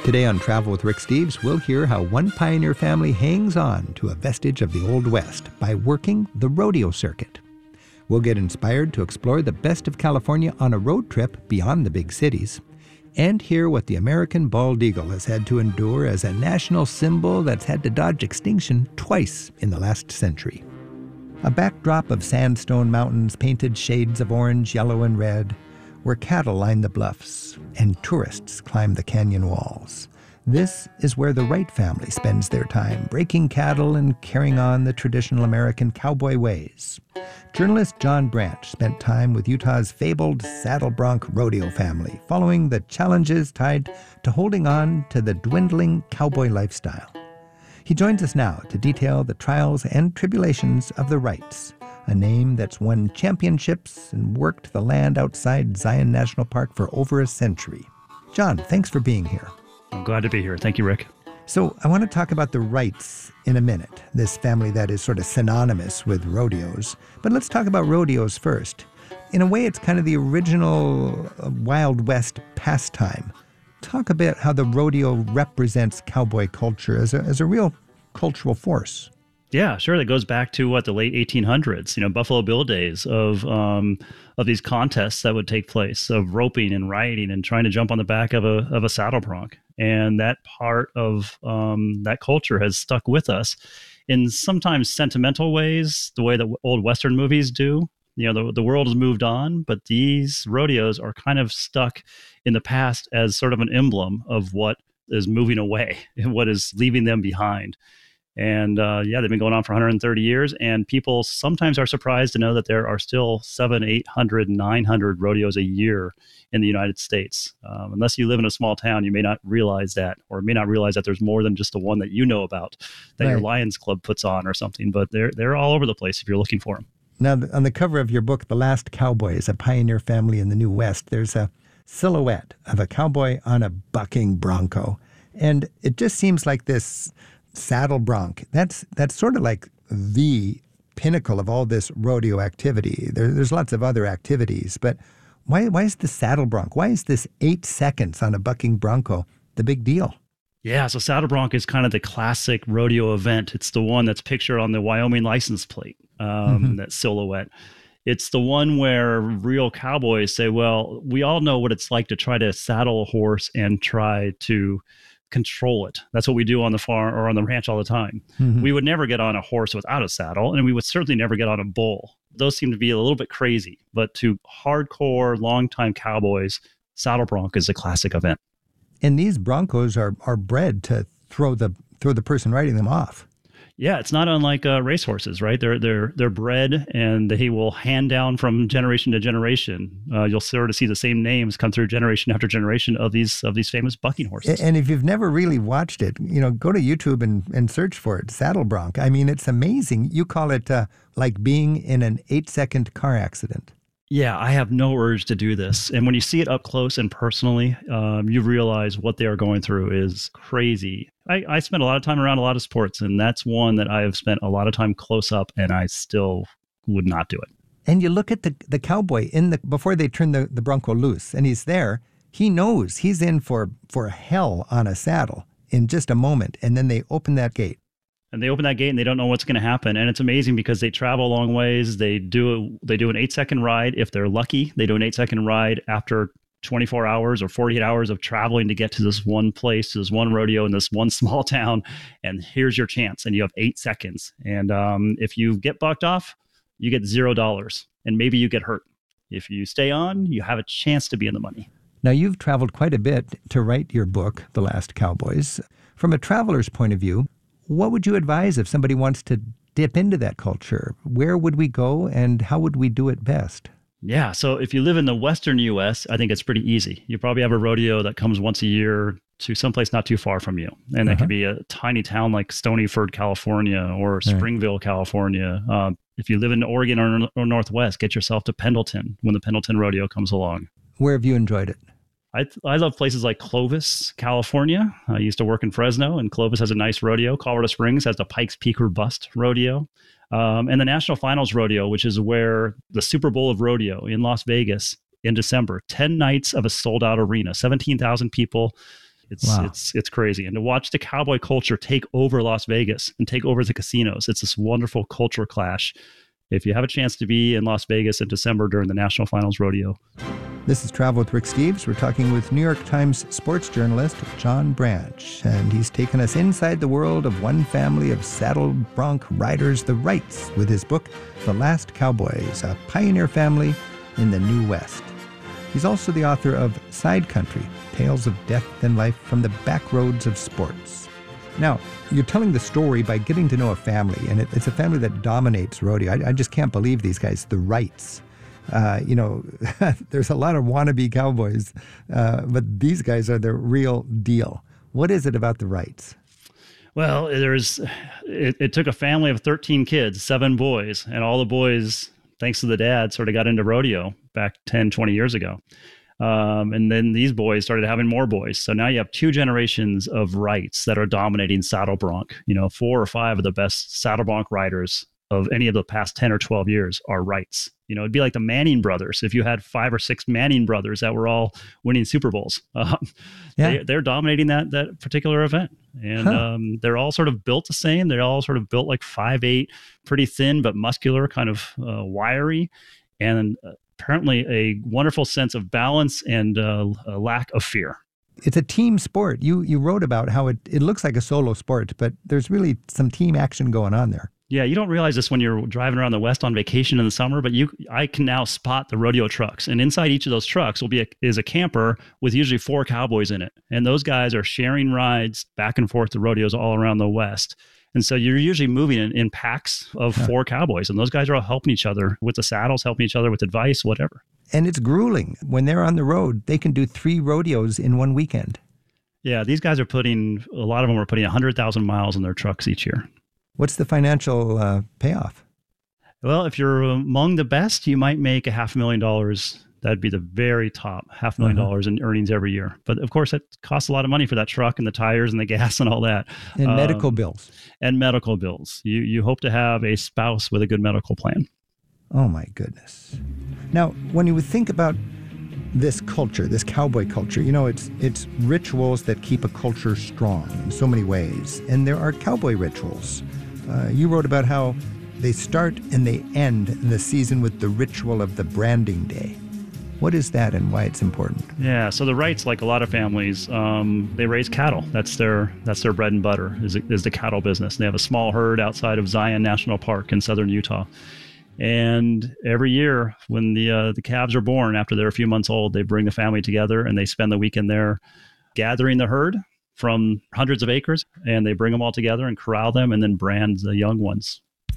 Today on Travel with Rick Steves, we'll hear how one pioneer family hangs on to a vestige of the Old West by working the rodeo circuit. We'll get inspired to explore the best of California on a road trip beyond the big cities, and hear what the American bald eagle has had to endure as a national symbol that's had to dodge extinction twice in the last century. A backdrop of sandstone mountains painted shades of orange, yellow, and red, where cattle line the bluffs and tourists climb the canyon walls. This is where the Wright family spends their time, breaking cattle and carrying on the traditional American cowboy ways. Journalist John Branch spent time with Utah's fabled saddle bronc rodeo family, following the challenges tied to holding on to the dwindling cowboy lifestyle. He joins us now to detail the trials and tribulations of the Wrights, a name that's won championships and worked the land outside Zion National Park for over a century. John, thanks for being here. I'm glad to be here. Thank you, Rick. So I want to talk about the Wrights in a minute, this family that is sort of synonymous with rodeos. But let's talk about rodeos first. In a way, it's kind of the original Wild West pastime. Talk a bit how the rodeo represents cowboy culture as a real cultural force. Yeah, sure. That goes back to the late 1800s, Buffalo Bill days of these contests that would take place, of roping and riding and trying to jump on the back of a saddle bronc. And that part of that culture has stuck with us in sometimes sentimental ways, the way that old Western movies do. The world has moved on, but these rodeos are kind of stuck in the past as sort of an emblem of what is moving away and what is leaving them behind. And they've been going on for 130 years, and people sometimes are surprised to know that there are still 700, 800, 900 rodeos a year in the United States. Unless you live in a small town, you may not realize that, or may not realize that there's more than just the one that you know about, that your Lions Club puts on or something. But they're all over the place if you're looking for them. Now, on the cover of your book, The Last Cowboys, a Pioneer Family in the New West, there's a silhouette of a cowboy on a bucking bronco. And it just seems like this saddle bronc, that's sort of like the pinnacle of all this rodeo activity. There's lots of other activities, but why is the saddle bronc? Why is this 8 seconds on a bucking bronco the big deal? Yeah, so saddle bronc is kind of the classic rodeo event. It's the one that's pictured on the Wyoming license plate, that silhouette. It's the one where real cowboys say, well, we all know what it's like to try to saddle a horse and try to control it. That's what we do on the farm or on the ranch all the time. Mm-hmm. We would never get on a horse without a saddle, and we would certainly never get on a bull. Those seem to be a little bit crazy, but to hardcore, longtime cowboys, saddle bronc is a classic event. And these broncos are bred to throw the person riding them off. Yeah, it's not unlike racehorses, right? They're bred, and they will hand down from generation to generation. You'll sort of see the same names come through generation after generation of these famous bucking horses. And if you've never really watched it, go to YouTube and search for it, saddle bronc. I mean, it's amazing. You call it like being in an 8-second car accident. Yeah, I have no urge to do this. And when you see it up close and personally, you realize what they are going through is crazy. I spent a lot of time around a lot of sports, and that's one that I have spent a lot of time close up, and I still would not do it. And you look at the cowboy before they turn the bronco loose, and he's there. He knows he's in for hell on a saddle in just a moment, and then they open that gate. And they open that gate and they don't know what's going to happen. And it's amazing because they travel a long ways. They do an 8-second ride. If they're lucky, they do an 8-second ride after 24 hours or 48 hours of traveling to get to this one place, to this one rodeo in this one small town. And here's your chance. And you have 8 seconds. And if you get bucked off, you get $0 and maybe you get hurt. If you stay on, you have a chance to be in the money. Now, you've traveled quite a bit to write your book, The Last Cowboys. From a traveler's point of view, what would you advise if somebody wants to dip into that culture? Where would we go and how would we do it best? Yeah, so if you live in the Western U.S., I think it's pretty easy. You probably have a rodeo that comes once a year to someplace not too far from you. And that could be a tiny town like Stonyford, California, or Springville, California. If you live in Oregon or Northwest, get yourself to Pendleton when the Pendleton Rodeo comes along. Where have you enjoyed it? I love places like Clovis, California. I used to work in Fresno, and Clovis has a nice rodeo. Colorado Springs has the Pikes Peak or Bust Rodeo. And the National Finals Rodeo, which is where the Super Bowl of Rodeo in Las Vegas in December, 10 nights of a sold-out arena, 17,000 people. It's crazy. And to watch the cowboy culture take over Las Vegas and take over the casinos, it's this wonderful culture clash. If you have a chance to be in Las Vegas in December during the National Finals Rodeo. This is Travel with Rick Steves. We're talking with New York Times sports journalist John Branch, and he's taken us inside the world of one family of saddle bronc riders, the Wrights, with his book, The Last Cowboys, a pioneer family in the New West. He's also the author of Side Country, Tales of Death and Life from the Back Roads of Sports. Now, you're telling the story by getting to know a family, and it's a family that dominates rodeo. I just can't believe these guys, the Wrights. There's a lot of wannabe cowboys, but these guys are the real deal. What is it about the Wrights? Well, it took a family of 13 kids, 7 boys, and all the boys, thanks to the dad, sort of got into rodeo back 10, 20 years ago. And then these boys started having more boys. So now you have 2 generations of Wrights that are dominating saddle bronc. 4 or 5 of the best saddle bronc riders of any of the past 10 or 12 years are Wrights. It'd be like the Manning brothers. If you had 5 or 6 Manning brothers that were all winning Super Bowls, they're dominating that particular event. And they're all sort of built the same. They're all sort of built like 5'8", pretty thin, but muscular, kind of wiry. And apparently a wonderful sense of balance and a lack of fear. It's a team sport. You wrote about how it looks like a solo sport, but there's really some team action going on there. Yeah, you don't realize this when you're driving around the West on vacation in the summer, but I can now spot the rodeo trucks. And inside each of those trucks is a camper with usually 4 cowboys in it. And those guys are sharing rides back and forth to rodeos all around the West. And so you're usually moving in packs of 4 cowboys. And those guys are all helping each other with the saddles, helping each other with advice, whatever. And it's grueling. When they're on the road, they can do 3 rodeos in one weekend. Yeah, these guys a lot of them are putting 100,000 miles in their trucks each year. What's the financial payoff? Well, if you're among the best, you might make $500,000. That'd be the very top, $500,000 in earnings every year. But of course, it costs a lot of money for that truck and the tires and the gas and all that. And medical bills. And medical bills. You hope to have a spouse with a good medical plan. Oh, my goodness. Now, when you think about this culture, this cowboy culture, it's rituals that keep a culture strong in so many ways. And there are cowboy rituals. You wrote about how they start and they end the season with the ritual of the branding day. What is that and why it's important? Yeah, so the Wrights, like a lot of families, they raise cattle. That's their bread and butter is the cattle business. They have a small herd outside of Zion National Park in southern Utah. And every year when the calves are born, after they're a few months old, they bring the family together and they spend the weekend there gathering the herd from hundreds of acres, and they bring them all together and corral them and then brand the young ones.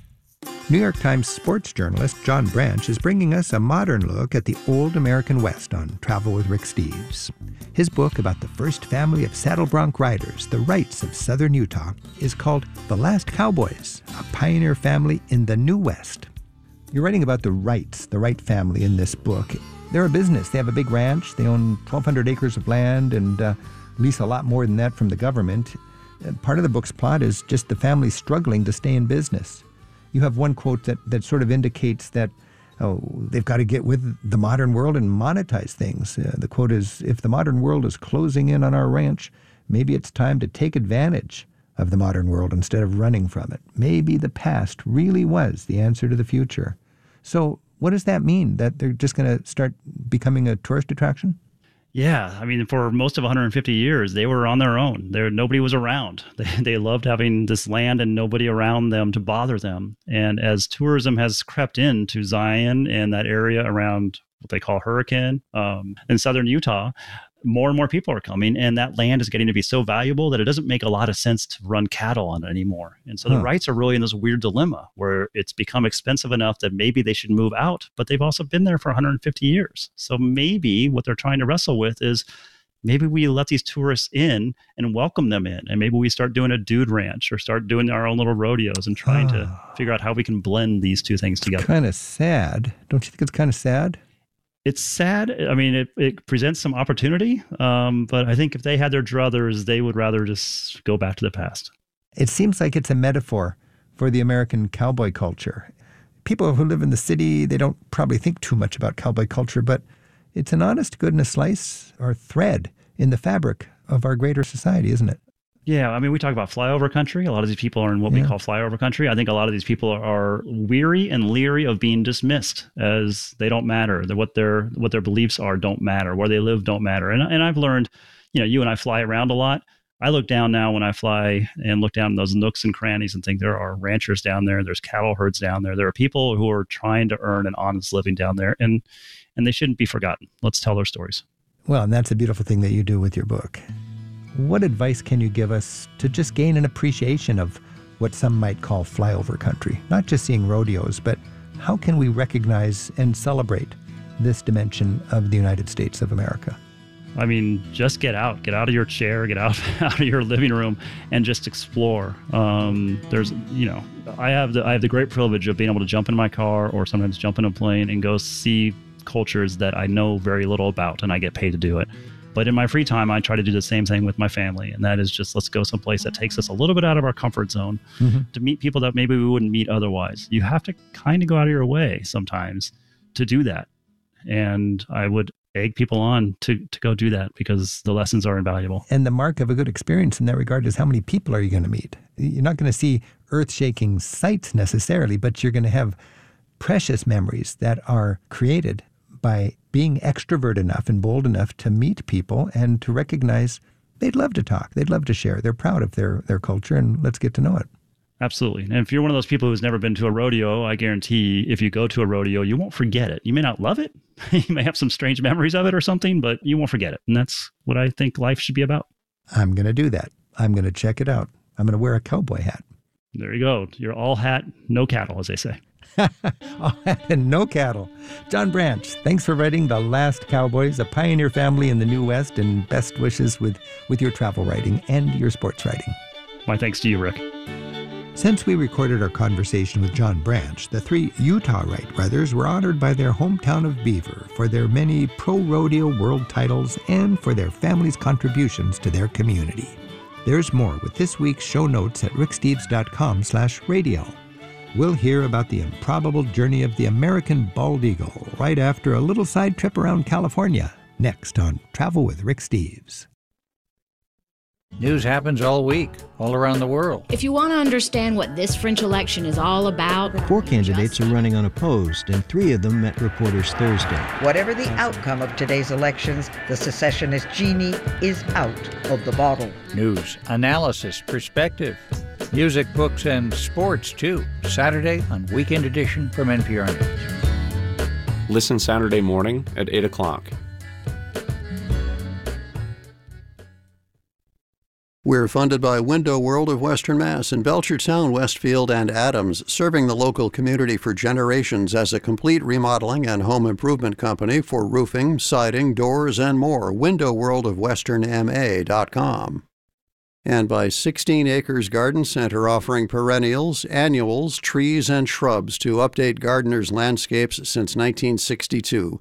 New York Times sports journalist John Branch is bringing us a modern look at the old American West on Travel with Rick Steves. His book about the first family of saddle bronc riders, the Wrights of southern Utah, is called The Last Cowboys, a pioneer family in the New West. You're writing about the Wrights, the Wright family in this book. They're a business. They have a big ranch. They own 1,200 acres of land and lease a lot more than that from the government. Part of the book's plot is just the family struggling to stay in business. You have one quote that sort of indicates that, they've got to get with the modern world and monetize things. The quote is, "If the modern world is closing in on our ranch, maybe it's time to take advantage of the modern world instead of running from it. Maybe the past really was the answer to the future." So what does that mean? That they're just going to start becoming a tourist attraction? Yeah, I mean, for most of 150 years, they were on their own. Nobody was around. They loved having this land and nobody around them to bother them. And as tourism has crept into Zion and that area around what they call Hurricane in southern Utah, more and more people are coming, and that land is getting to be so valuable that it doesn't make a lot of sense to run cattle on it anymore. And so the Wrights are really in this weird dilemma where it's become expensive enough that maybe they should move out, but they've also been there for 150 years. So maybe what they're trying to wrestle with is maybe we let these tourists in and welcome them in, and maybe we start doing a dude ranch or start doing our own little rodeos and trying to figure out how we can blend these two things together. Kind of sad. Don't you think it's kind of sad? It's sad. I mean, it presents some opportunity, but I think if they had their druthers, they would rather just go back to the past. It seems like it's a metaphor for the American cowboy culture. People who live in the city, they don't probably think too much about cowboy culture, but it's an honest goodness slice or thread in the fabric of our greater society, isn't it? Yeah, I mean, we talk about flyover country. A lot of these people are in what we call flyover country. I think a lot of these people are weary and leery of being dismissed as they don't matter. That what their beliefs are don't matter. Where they live don't matter. And I've learned, you and I fly around a lot. I look down now when I fly and look down in those nooks and crannies and think there are ranchers down there. There's cattle herds down there. There are people who are trying to earn an honest living down there, and they shouldn't be forgotten. Let's tell their stories. Well, and that's a beautiful thing that you do with your book. What advice can you give us to just gain an appreciation of what some might call flyover country? Not just seeing rodeos, but how can we recognize and celebrate this dimension of the United States of America? I mean, just get out of your chair, get out of your living room, and just explore. I have the great privilege of being able to jump in my car or sometimes jump in a plane and go see cultures that I know very little about, and I get paid to do it. But in my free time, I try to do the same thing with my family, and that is just let's go someplace that takes us a little bit out of our comfort zone to meet people that maybe we wouldn't meet otherwise. You have to kind of go out of your way sometimes to do that, and I would egg people on to go do that because the lessons are invaluable. And the mark of a good experience in that regard is how many people are you going to meet? You're not going to see earth-shaking sights necessarily, but you're going to have precious memories that are created by being extrovert enough and bold enough to meet people and to recognize they'd love to talk, they'd love to share, they're proud of their culture, and let's get to know it. Absolutely. And if you're one of those people who's never been to a rodeo, I guarantee if you go to a rodeo, you won't forget it. You may not love it. You may have some strange memories of it or something, but you won't forget it. And that's what I think life should be about. I'm going to do that. I'm going to check it out. I'm going to wear a cowboy hat. There you go. You're all hat, no cattle, as they say. All hat and no cattle. John Branch, thanks for writing The Last Cowboys, a pioneer family in the New West, and best wishes with your travel writing and your sports writing. My thanks to you, Rick. Since we recorded our conversation with John Branch, the three Utah Wright brothers were honored by their hometown of Beaver for their many pro rodeo world titles and for their family's contributions to their community. There's more with this week's show notes at ricksteves.com/radio. We'll hear about the improbable journey of the American bald eagle right after a little side trip around California, next on Travel with Rick Steves. News happens all week, all around the world. If you want to understand what this French election is all about... 4 candidates are running unopposed, and 3 of them met reporters Thursday. Whatever the outcome of today's elections, the secessionist genie is out of the bottle. News, analysis, perspective, music, books, and sports, too. Saturday on Weekend Edition from NPR News. Listen Saturday morning at 8 o'clock. We're funded by Window World of Western Mass in Belchertown, Westfield, and Adams, serving the local community for generations as a complete remodeling and home improvement company for roofing, siding, doors, and more. WindowWorldofWesternMA.com. And by 16 Acres Garden Center, offering perennials, annuals, trees, and shrubs to update gardeners' landscapes since 1962.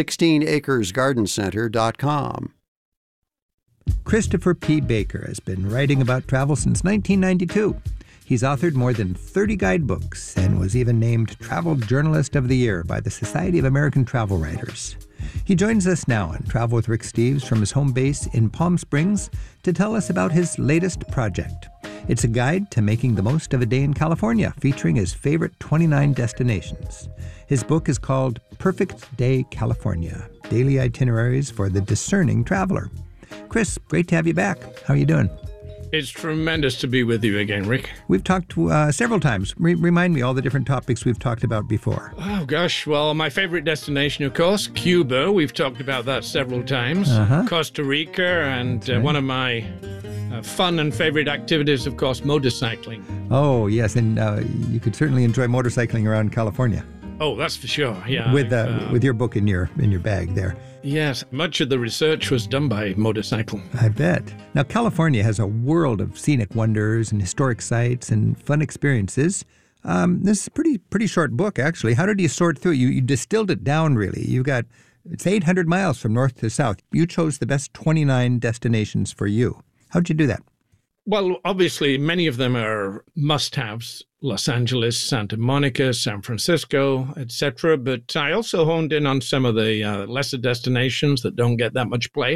16acresgardencenter.com. Christopher P. Baker has been writing about travel since 1992. He's authored more than 30 guidebooks and was even named Travel Journalist of the Year by the Society of American Travel Writers. He joins us now on Travel with Rick Steves from his home base in Palm Springs to tell us about his latest project. It's a guide to making the most of a day in California, featuring his favorite 29 destinations. His book is called Perfect Day California, Daily Itineraries for the Discerning Traveler. Chris, great to have you back. How are you doing? It's tremendous to be with you again, Rick. We've talked several times. Remind me all the different topics we've talked about before. Oh, gosh. Well, my favorite destination, of course, Cuba. We've talked about that several times. Costa Rica, and right. One of my fun and favorite activities, of course, motorcycling. Oh, yes. And you could certainly enjoy motorcycling around California. Oh, that's for sure. Yeah. With your book in your bag there. Yes, much of the research was done by motorcycle. I bet. Now, California has a world of scenic wonders and historic sites and fun experiences. This is a pretty short book, actually. How did you sort through it? You distilled it down, really. It's 800 miles from north to south. You chose the best 29 destinations for you. How'd you do that? Well, obviously, many of them are must-haves. Los Angeles, Santa Monica, San Francisco, etc. But I also honed in on some of the lesser destinations that don't get that much play.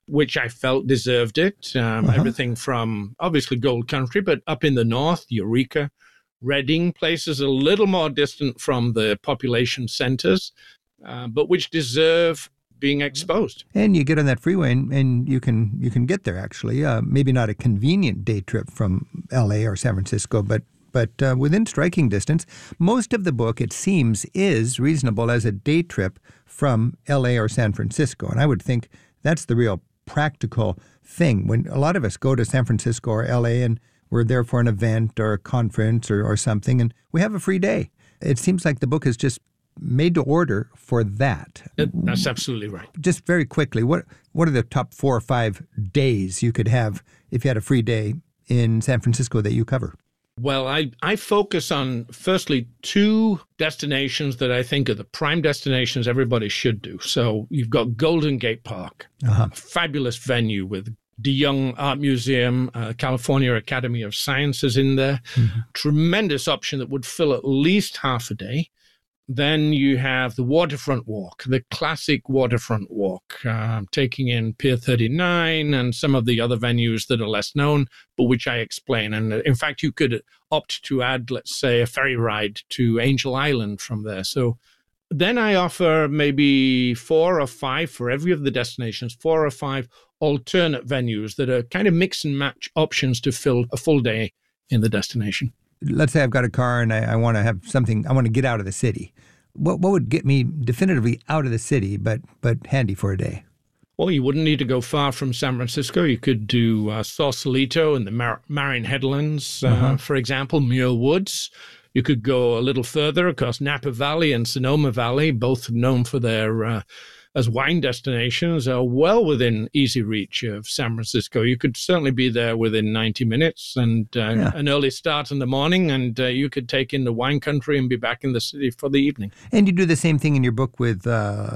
which I felt deserved it. Everything from, obviously, Gold Country, but up in the north, Eureka, Redding, places a little more distant from the population centers, but which deserve being exposed. And you get on that freeway and you can get there, actually. Maybe not a convenient day trip from L.A. or San Francisco, but within striking distance. Most of the book, it seems, is reasonable as a day trip from L.A. or San Francisco. And I would think that's the real practical thing. When a lot of us go to San Francisco or L.A. and we're there for an event or a conference or something, and we have a free day. It seems like the book is just made to order for that. That's absolutely right. Just very quickly, what are the top 4 or 5 days you could have if you had a free day in San Francisco that you cover? Well, I focus on, firstly, 2 destinations that I think are the prime destinations everybody should do. So you've got Golden Gate Park, a fabulous venue with De Young Art Museum, California Academy of Sciences in there. Tremendous option that would fill at least half a day. Then you have the waterfront walk, the classic waterfront walk, taking in Pier 39 and some of the other venues that are less known, but which I explain. And in fact, you could opt to add, let's say, a ferry ride to Angel Island from there. So then I offer maybe 4 or 5 for every of the destinations, 4 or 5 alternate venues that are kind of mix and match options to fill a full day in the destination. Let's say I've got a car and I want to have something, I want to get out of the city. What would get me definitively out of the city, but handy for a day? Well, you wouldn't need to go far from San Francisco. You could do Sausalito and the Marin Headlands, for example, Muir Woods. You could go a little further, of course, Napa Valley and Sonoma Valley, both known for their as wine destinations, are well within easy reach of San Francisco. You could certainly be there within 90 minutes and an early start in the morning, and you could take in the wine country and be back in the city for the evening. And you do the same thing in your book with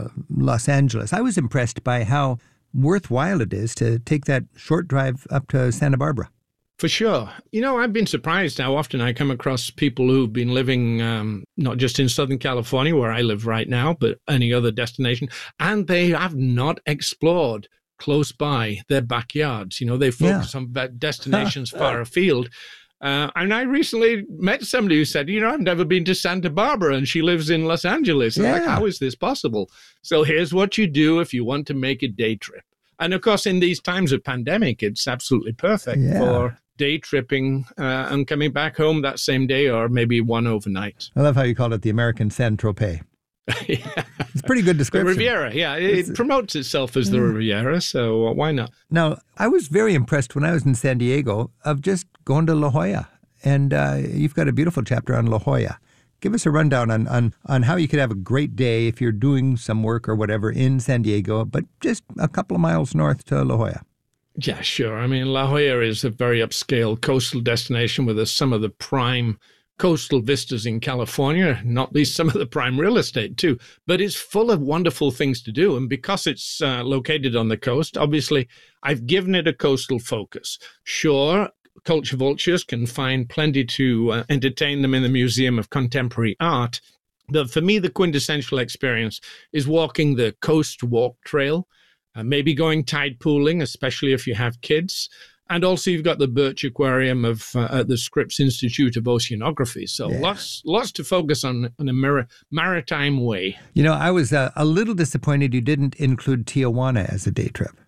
Los Angeles. I was impressed by how worthwhile it is to take that short drive up to Santa Barbara. For sure. You know, I've been surprised how often I come across people who've been living not just in Southern California, where I live right now, but any other destination, and they have not explored close by their backyards. You know, they focus on destinations far afield. And I recently met somebody who said, you know, I've never been to Santa Barbara, and she lives in Los Angeles. Like, how is this possible? So here's what you do if you want to make a day trip. And of course, in these times of pandemic, it's absolutely perfect for day tripping and coming back home that same day or maybe one overnight. I love how you called it the American Saint-Tropez. It's a pretty good description. The Riviera, it promotes itself as the Riviera, so why not? Now, I was very impressed when I was in San Diego of just going to La Jolla. And you've got a beautiful chapter on La Jolla. Give us a rundown on how you could have a great day if you're doing some work or whatever in San Diego, but just a couple of miles north to La Jolla. Yeah, sure. I mean, La Jolla is a very upscale coastal destination with some of the prime coastal vistas in California, not least some of the prime real estate too. But it's full of wonderful things to do. And because it's located on the coast, obviously, I've given it a coastal focus. Sure, culture vultures can find plenty to entertain them in the Museum of Contemporary Art. But for me, the quintessential experience is walking the Coast Walk Trail, maybe going tide pooling, especially if you have kids. And also you've got the Birch Aquarium of at the Scripps Institute of Oceanography. So lots to focus on in a maritime way. You know, I was a little disappointed you didn't include Tijuana as a day trip.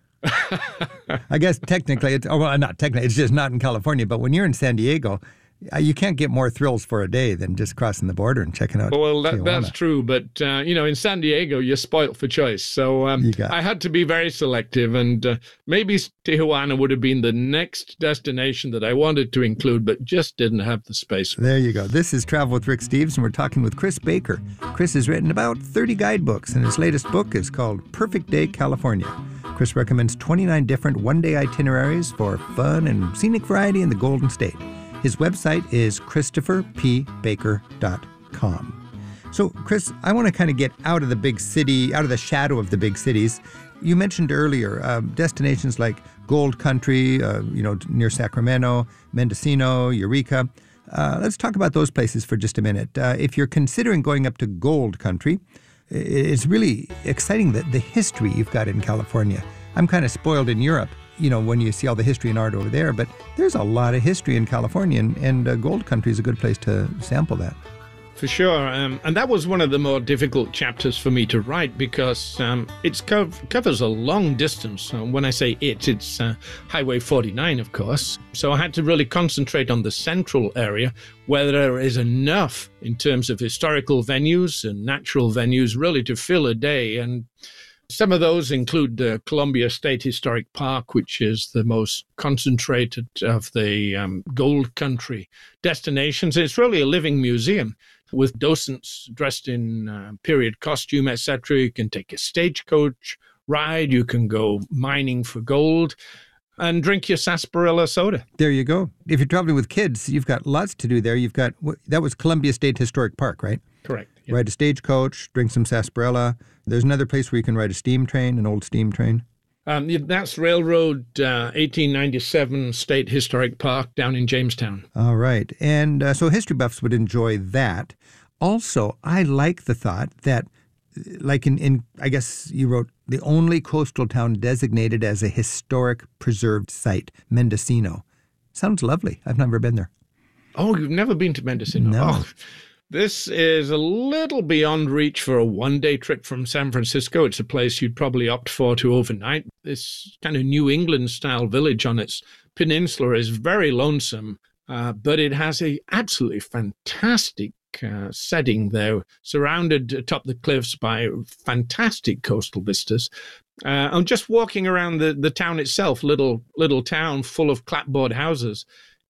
I guess technically, not technically, it's just not in California. But when you're in San Diego, you can't get more thrills for a day than just crossing the border and checking out Tijuana. That's true. But, you know, in San Diego, you're spoilt for choice. So I had to be very selective. And maybe Tijuana would have been the next destination that I wanted to include, but just didn't have the space. There you go. This is Travel with Rick Steves, and we're talking with Chris Baker. Chris has written about 30 guidebooks, and his latest book is called Perfect Day California. Chris recommends 29 different one-day itineraries for fun and scenic variety in the Golden State. His website is ChristopherPBaker.com. So, Chris, I want to kind of get out of the big city, out of the shadow of the big cities. You mentioned earlier destinations like Gold Country, near Sacramento, Mendocino, Eureka. Let's talk about those places for just a minute. If you're considering going up to Gold Country, it's really exciting the history you've got in California. I'm kind of spoiled in Europe, when you see all the history and art over there, but there's a lot of history in California, and Gold Country is a good place to sample that. For sure. And that was one of the more difficult chapters for me to write because it covers a long distance. When I say it's Highway 49, of course. So I had to really concentrate on the central area where there is enough in terms of historical venues and natural venues really to fill a day. And some of those include the Columbia State Historic Park, which is the most concentrated of the Gold Country destinations. It's really a living museum with docents dressed in period costume, etc. You can take a stagecoach ride. You can go mining for gold and drink your sarsaparilla soda. There you go. If you're traveling with kids, you've got lots to do there. That was Columbia State Historic Park, right? Correct. Yep. Ride a stagecoach, drink some sarsaparilla. There's another place where you can ride a steam train, an old steam train. That's Railroad 1897 State Historic Park down in Jamestown. All right. And so history buffs would enjoy that. Also, I like the thought that, like I guess you wrote, the only coastal town designated as a historic preserved site, Mendocino. Sounds lovely. I've never been there. Oh, you've never been to Mendocino? No. Oh, this is a little beyond reach for a one-day trip from San Francisco. It's a place you'd probably opt for to overnight. This kind of New England-style village on its peninsula is very lonesome, but it has a absolutely fantastic setting there, surrounded atop the cliffs by fantastic coastal vistas. I'm just walking around the town itself, little town full of clapboard houses,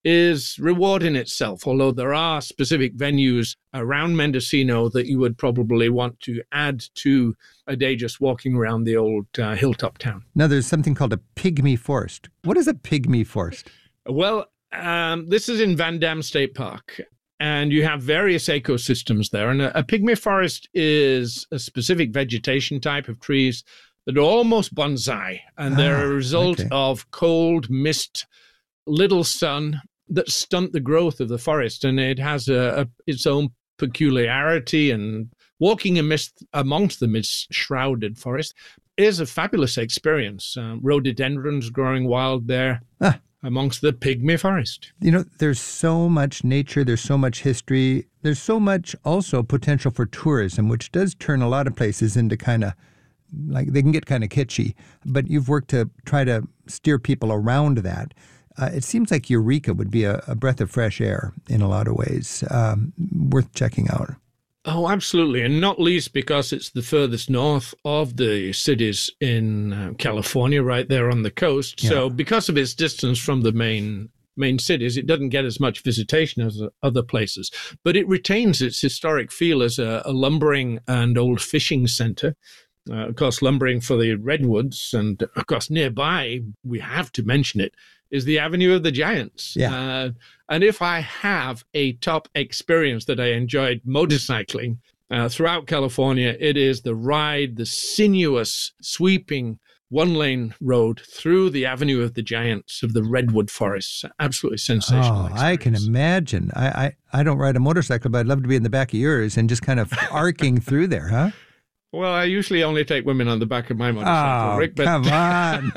is reward in itself, although there are specific venues around Mendocino that you would probably want to add to a day just walking around the old hilltop town. Now, there's something called a pygmy forest. What is a pygmy forest? Well, this is in Van Damme State Park, and you have various ecosystems there. And a pygmy forest is a specific vegetation type of trees that are almost bonsai, and they're a result of cold, mist, little sun that stunt the growth of the forest, and it has its own peculiarity. And walking amongst the mist-shrouded forest is a fabulous experience. Rhododendrons growing wild there amongst the pygmy forest. There's so much nature, there's so much history, there's so much also potential for tourism, which does turn a lot of places into kind of, like, they can get kind of kitschy, but you've worked to try to steer people around that. It seems like Eureka would be a breath of fresh air in a lot of ways, worth checking out. Oh, absolutely. And not least because it's the furthest north of the cities in California, right there on the coast. Yeah. So because of its distance from the main cities, it doesn't get as much visitation as other places. But it retains its historic feel as a lumbering and old fishing center. Of course, lumbering for the redwoods. And of course, nearby, we have to mention it, is the Avenue of the Giants. Yeah. And if I have a top experience that I enjoyed motorcycling throughout California, it is the sinuous, sweeping one-lane road through the Avenue of the Giants of the redwood forests. Absolutely sensational experience. I can imagine. I don't ride a motorcycle, but I'd love to be in the back of yours and just kind of arcing through there, huh? Well, I usually only take women on the back of my motorcycle, Rick. But come on.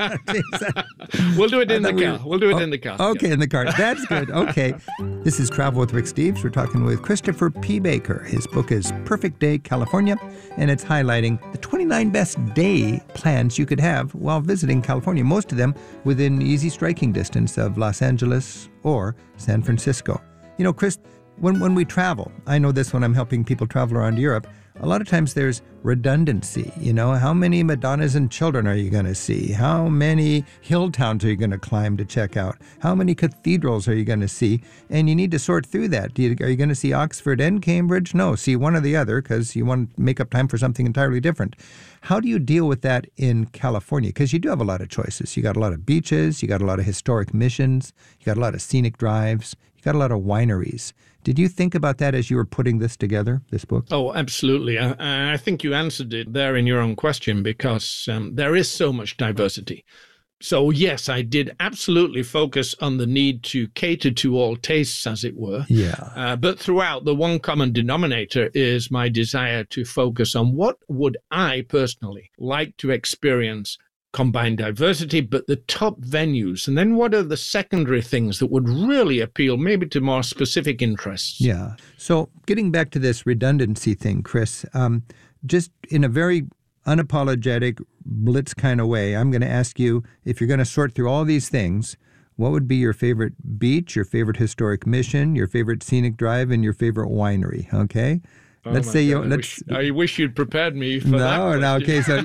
We'll do it in the car. We'll do it in the car. Okay, in the car. That's good. Okay. This is Travel with Rick Steves. We're talking with Christopher P. Baker. His book is Perfect Day, California, and it's highlighting the 29 best day plans you could have while visiting California, most of them within easy striking distance of Los Angeles or San Francisco. Chris, when we travel, I know this when I'm helping people travel around Europe, a lot of times there's redundancy. How many Madonnas and children are you going to see? How many hill towns are you going to climb to check out? How many cathedrals are you going to see? And you need to sort through that. Are you going to see Oxford and Cambridge? No, see one or the other because you want to make up time for something entirely different. How do you deal with that in California? Because you do have a lot of choices. You got a lot of beaches, you got a lot of historic missions, you got a lot of scenic drives, you got a lot of wineries. Did you think about that as you were putting this together, this book? Oh, absolutely. I think you answered it there in your own question because there is so much diversity. So, yes, I did absolutely focus on the need to cater to all tastes, as it were. Yeah. But throughout, the one common denominator is my desire to focus on what would I personally like to experience combine diversity, but the top venues. And then what are the secondary things that would really appeal maybe to more specific interests? Yeah. So getting back to this redundancy thing, Chris, just in a very unapologetic blitz kind of way, I'm going to ask you, if you're going to sort through all these things, what would be your favorite beach, your favorite historic mission, your favorite scenic drive, and your favorite winery? Okay. Let's say I wish you'd prepared me for that. No. Okay. So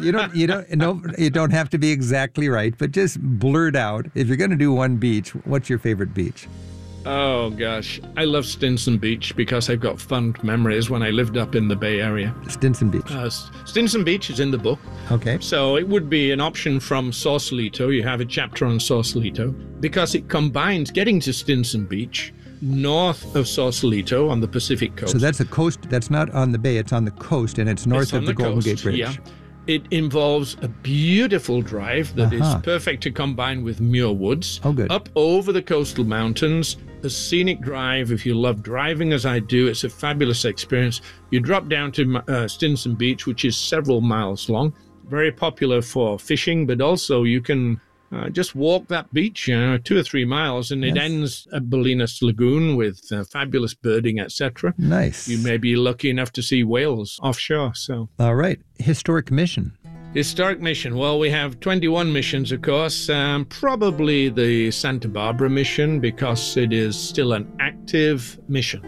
you don't have to be exactly right, but just blurt out. If you're going to do one beach, what's your favorite beach? Oh gosh, I love Stinson Beach because I've got fond memories when I lived up in the Bay Area. Stinson Beach. Stinson Beach is in the book. Okay. So it would be an option from Sausalito. You have a chapter on Sausalito because it combines getting to Stinson Beach north of Sausalito on the Pacific coast. So that's a coast. That's not on the bay. It's on the coast, and it's north of the Golden Gate Bridge. Yeah. It involves a beautiful drive that is perfect to combine with Muir Woods. Oh, good. Up over the coastal mountains, a scenic drive. If you love driving as I do, it's a fabulous experience. You drop down to Stinson Beach, which is several miles long. Very popular for fishing, but also you can just walk that beach 2 or 3 miles, and it ends at Bolinas Lagoon with fabulous birding, etc. Nice. You may be lucky enough to see whales offshore. So, all right. Historic mission. Historic mission. Well, we have 21 missions, of course. Probably the Santa Barbara mission because it is still an active mission.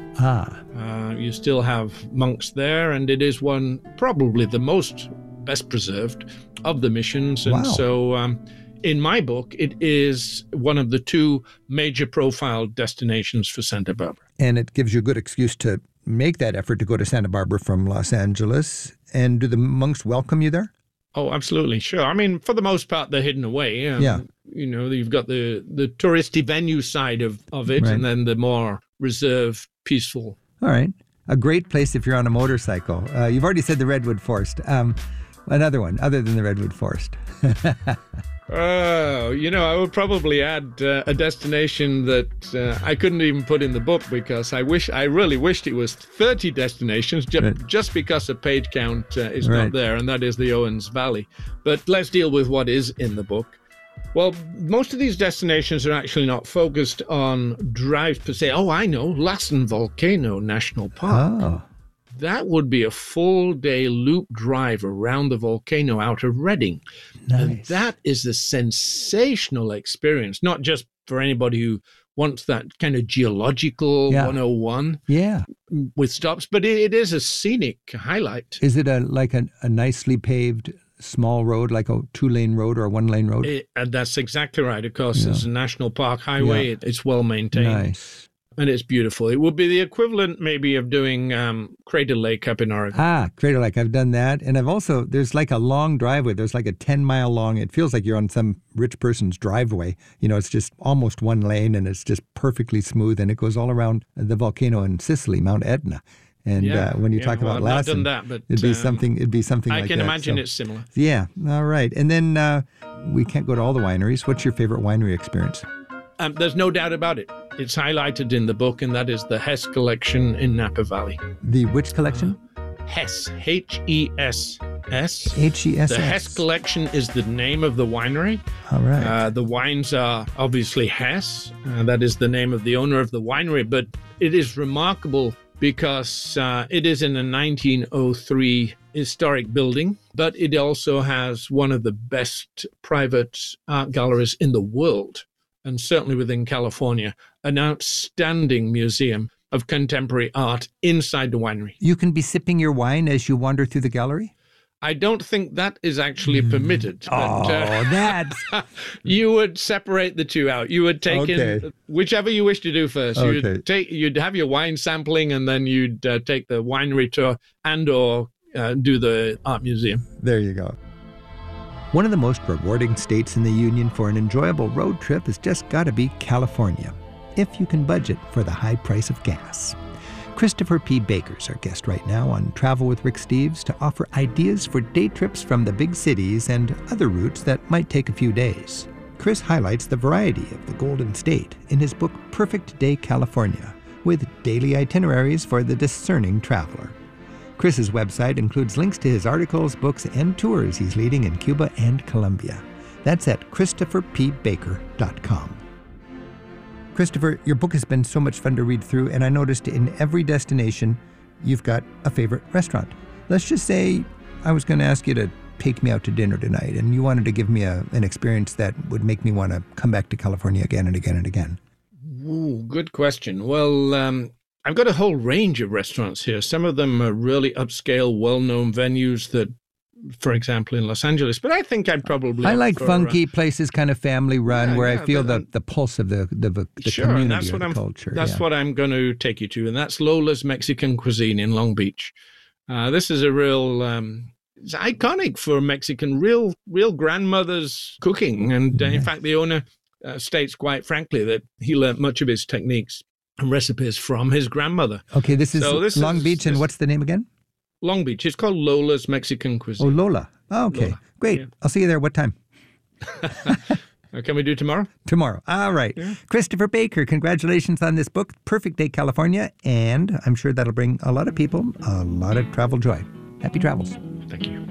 You still have monks there, and it is probably the most best preserved of the missions. And so in my book, it is one of the 2 major profile destinations for Santa Barbara. And it gives you a good excuse to make that effort to go to Santa Barbara from Los Angeles. And do the monks welcome you there? Oh, absolutely. Sure. I mean, for the most part, they're hidden away. You've got the touristy venue side of it, and then the more reserved, peaceful. All right. A great place if you're on a motorcycle. You've already said the Redwood Forest. Another one, other than the Redwood Forest. I would probably add a destination that I couldn't even put in the book because I really wished it was 30 destinations just because the page count is not there, and that is the Owens Valley. But let's deal with what is in the book. Well, most of these destinations are actually not focused on drives per se. Oh, I know, Lassen Volcano National Park. Oh. That would be a full-day loop drive around the volcano out of Redding. Nice. And that is a sensational experience, not just for anybody who wants that kind of geological 101 with stops, but it is a scenic highlight. Is it like a nicely paved small road, like a 2-lane road or a 1-lane road? That's exactly right. Of course, it's a national park highway. It's well maintained. Nice. And it's beautiful. It would be the equivalent maybe of doing Crater Lake up in Oregon. Crater Lake. I've done that. And I've also, there's like a long driveway. There's like a 10-mile long, it feels like you're on some rich person's driveway. It's just almost 1 lane and it's just perfectly smooth. And it goes all around the volcano in Sicily, Mount Etna. And when you talk about Lassen, it'd be something like that. I can imagine it's similar. Yeah. All right. And then we can't go to all the wineries. What's your favorite winery experience? There's no doubt about it. It's highlighted in the book, and that is the Hess Collection in Napa Valley. The which collection? Hess. H-E-S-S. H-E-S-S. The Hess Collection is the name of the winery. All right. The wines are obviously Hess. That is the name of the owner of the winery, but it is remarkable because it is in a 1903 historic building, but it also has one of the best private art galleries in the world, and certainly within California, an outstanding museum of contemporary art inside the winery. You can be sipping your wine as you wander through the gallery? I don't think that is actually permitted. That's... You would separate the two out. You would take in whichever you wish to do first. You'd have your wine sampling, and then you'd take the winery tour and/or do the art museum. There you go. One of the most rewarding states in the Union for an enjoyable road trip has just got to be California, if you can budget for the high price of gas. Christopher P. Baker's our guest right now on Travel with Rick Steves to offer ideas for day trips from the big cities and other routes that might take a few days. Chris highlights the variety of the Golden State in his book Perfect Day California, with daily itineraries for the discerning traveler. Chris's website includes links to his articles, books, and tours he's leading in Cuba and Colombia. That's at ChristopherPBaker.com. Christopher, your book has been so much fun to read through, and I noticed in every destination you've got a favorite restaurant. Let's just say I was going to ask you to take me out to dinner tonight, and you wanted to give me an experience that would make me want to come back to California again and again and again. Ooh, good question. Well, I've got a whole range of restaurants here. Some of them are really upscale, well-known venues that, for example, in Los Angeles. But I think I'd probably... I like funky places, kind of family-run, where I feel the pulse of the sure, community and that's or what the culture. That's what I'm going to take you to, and that's Lola's Mexican Cuisine in Long Beach. This is a real... it's iconic for Mexican, real grandmother's cooking. And in fact, the owner states quite frankly that he learned much of his techniques and recipes from his grandmother. Okay, this is Long Beach, and what's the name again? Long Beach. It's called Lola's Mexican Cuisine. Oh, Lola. Oh, okay. Lola. Great. Yeah. I'll see you there. What time? Can we do tomorrow? Tomorrow. All right. Yeah. Christopher Baker, congratulations on this book, Perfect Day California, and I'm sure that'll bring a lot of people a lot of travel joy. Happy travels.